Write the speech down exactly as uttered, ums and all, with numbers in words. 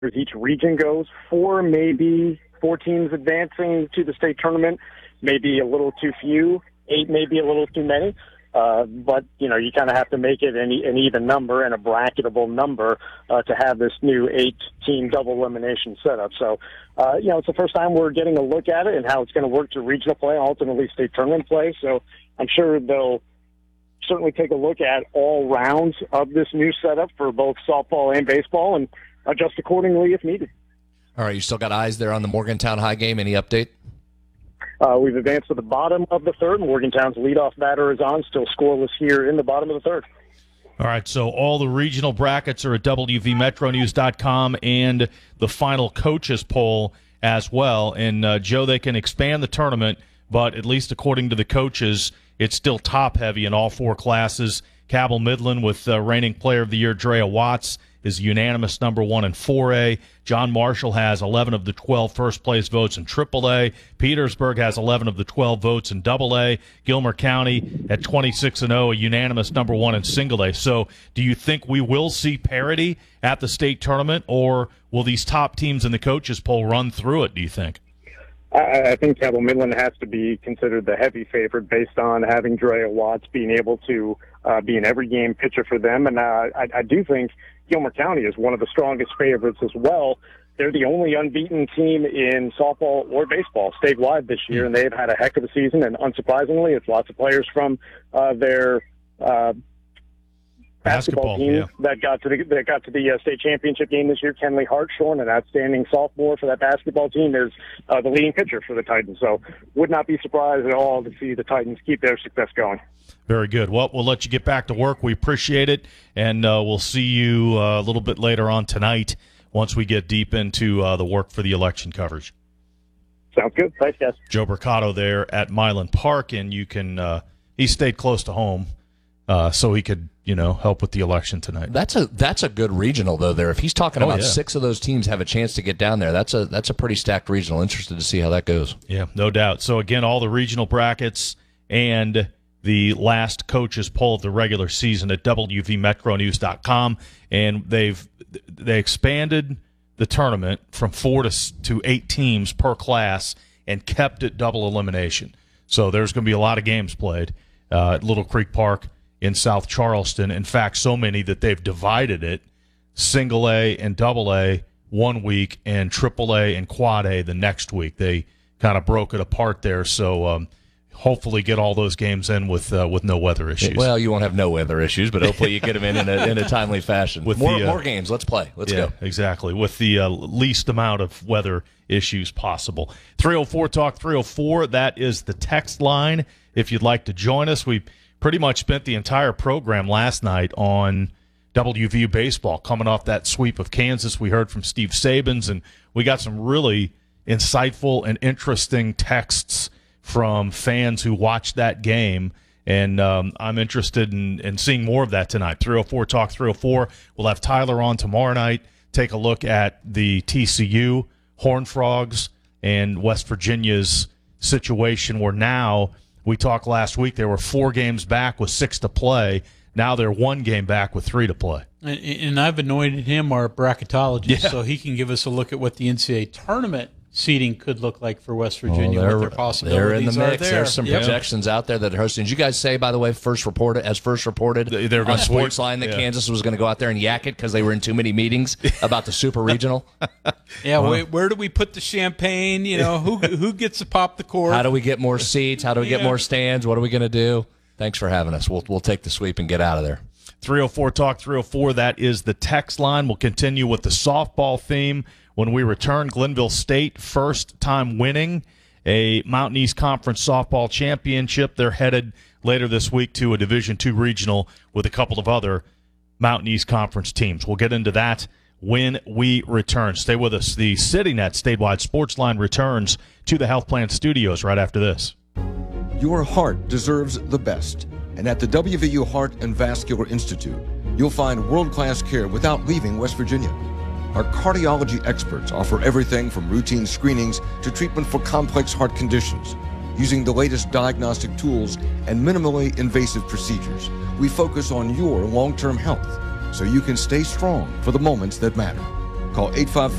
as each region goes. Four, maybe four teams advancing to the state tournament, maybe a little too few. Eight, maybe a little too many. Uh, but, you know, you kind of have to make it an, an even number and a bracketable number uh, to have this new eight-team double elimination setup. So, uh, you know, it's the first time we're getting a look at it and how it's going to work to regional play, ultimately state tournament play. So I'm sure they'll certainly take a look at all rounds of this new setup for both softball and baseball and adjust accordingly if needed. All right, you still got eyes there on the Morgantown High game. Any update? Uh, we've advanced to the bottom of the third. Morgantown's leadoff batter is on, still scoreless here in the bottom of the third. All right, so all the regional brackets are at W V Metro News dot com and the final coaches poll as well. And, uh, Joe, they can expand the tournament, but at least according to the coaches, it's still top-heavy in all four classes. Cabell Midland with uh, reigning player of the year, Drea Watts, is unanimous number one in four A. John Marshall has eleven of the twelve first-place votes in triple A. Petersburg has eleven of the twelve votes in double A. Gilmer County at twenty-six and oh, a unanimous number one in single A. So do you think we will see parity at the state tournament, or will these top teams in the coaches poll run through it, do you think? I, I think Cabell Midland has to be considered the heavy favorite based on having Drea Watts being able to uh, be an every-game pitcher for them. And uh, I, I do think Gilmer County is one of the strongest favorites as well. They're the only unbeaten team in softball or baseball statewide this year, and they've had a heck of a season. And unsurprisingly, it's lots of players from uh, their uh, basketball, basketball team yeah. that got to the that got to the uh, state championship game this year. Kenley Hartshorn, an outstanding sophomore for that basketball team, is uh, the leading pitcher for the Titans. So, would not be surprised at all to see the Titans keep their success going. Very good. Well, we'll let you get back to work. We appreciate it, and uh, we'll see you uh, a little bit later on tonight once we get deep into uh, the work for the election coverage. Sounds good. Thanks, guys. Joe Mercado there at Milan Park, and you can uh, he stayed close to home uh, so he could, you know, help with the election tonight. That's a that's a good regional though. There, if he's talking oh, about yeah. six of those teams have a chance to get down there, that's a that's a pretty stacked regional. Interested to see how that goes. Yeah, no doubt. So again, all the regional brackets and the last coaches poll of the regular season at W V Metro News dot com, and they've they expanded the tournament from four to to eight teams per class and kept it double elimination. So there's going to be a lot of games played uh, at Little Creek Park in South Charleston. In fact, so many that they've divided it single A and double A one week and triple A and quad A the next week. They kind of broke it apart there. So um, hopefully get all those games in with uh, with no weather issues. Well, you won't have no weather issues, but hopefully you get them in in a, in a timely fashion. With more, the, uh, more games. Let's play. Let's yeah, go. Exactly. With the uh, least amount of weather issues possible. three oh four Talk three oh four, that is the text line. If you'd like to join us, we pretty much spent the entire program last night on W V U baseball, coming off that sweep of Kansas. We heard from Steve Sabins, and we got some really insightful and interesting texts from fans who watched that game, and um, I'm interested in, in seeing more of that tonight. three oh four Talk three oh four. We'll have Tyler on tomorrow night, take a look at the T C U, Horned Frogs, and West Virginia's situation where now, we talked last week, they were four games back with six to play. Now they're one game back with three to play. And, and I've anointed him our bracketologist, yeah. so he can give us a look at what the N C double A tournament seeding could look like for West Virginia, well, what their possibilities they're in the mix. are there. There's some yep. projections out there that are hosting. Did you guys say, by the way, first reported as first reported they, they're on going to Sportsline that yeah. Kansas was going to go out there and yak it because they were in too many meetings about the super regional? Yeah, well, wait, where do we put the champagne? You know, who who gets to pop the cork? How do we get more seats? How do we get yeah. more stands? What are we going to do? Thanks for having us. We'll we'll take the sweep and get out of there. three oh four Talk three oh four, that is the text line. We'll continue with the softball theme when we return. Glenville State, first time winning a Mountain East Conference softball championship. They're headed later this week to a Division two regional with a couple of other Mountain East Conference teams. We'll get into that when we return. Stay with us. The CityNet Statewide Sports Line returns to the Health Plan Studios right after this. Your heart deserves the best. And at the W V U Heart and Vascular Institute, you'll find world-class care without leaving West Virginia. Our cardiology experts offer everything from routine screenings to treatment for complex heart conditions. Using the latest diagnostic tools and minimally invasive procedures, we focus on your long-term health so you can stay strong for the moments that matter. Call eight five five